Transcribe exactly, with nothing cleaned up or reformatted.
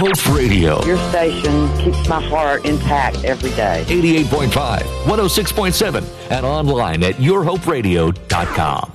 Hope Radio. Your station keeps my heart intact every day. eighty-eight point five, one oh six point seven, and online at your hope radio dot com.